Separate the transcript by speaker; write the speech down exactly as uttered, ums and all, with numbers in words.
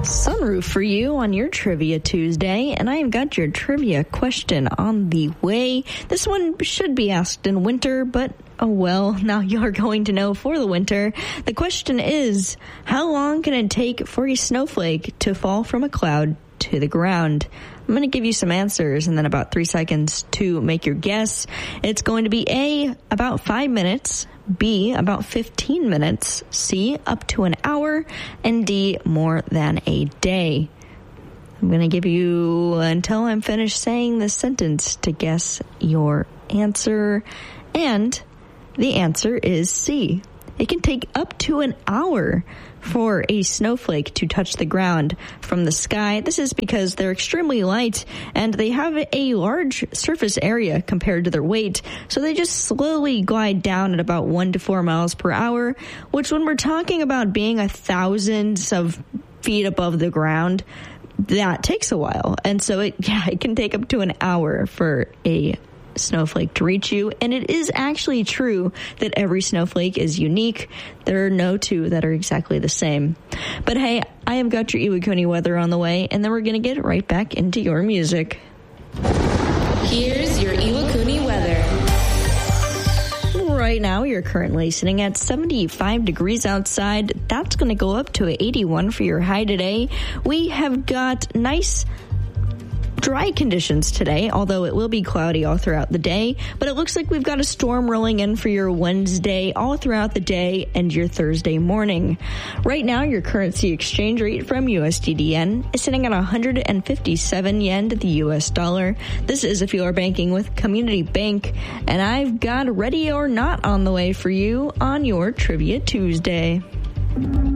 Speaker 1: Sunroof for you on your Trivia Tuesday, and I have got your trivia question on the way. This one should be asked in winter, but oh well, now you're going to know for the winter. The question is, how long can it take for a snowflake to fall from a cloud to the ground? I'm going to give you some answers and then about three seconds to make your guess. It's going to be A, about five minutes, B, about fifteen minutes, C, up to an hour, and D, more than a day. I'm going to give you until I'm finished saying the sentence to guess your answer, and the answer is C. It can take up to an hour for a snowflake to touch the ground from the sky. This is because they're extremely light and they have a large surface area compared to their weight, so they just slowly glide down at about one to four miles per hour, which when we're talking about being a thousands of feet above the ground, that takes a while. And so it, yeah, it can take up to an hour for a snowflake to reach you, and it is actually true that every snowflake is unique. There are no two that are exactly the same. But hey, I have got your Iwakuni weather on the way, and then we're going to get right back into your music.
Speaker 2: Here's your Iwakuni weather.
Speaker 1: Right now, you're currently sitting at seventy-five degrees outside. That's going to go up to eighty-one for your high today. We have got nice dry conditions today, although it will be cloudy all throughout the day. But it looks like we've got a storm rolling in for your Wednesday all throughout the day and your Thursday morning. Right now, your currency exchange rate from U S D D N is sitting at one hundred fifty-seven yen to the U S dollar. This is if you are banking with Community Bank, and I've got Ready or Not on the way for you on your Trivia Tuesday.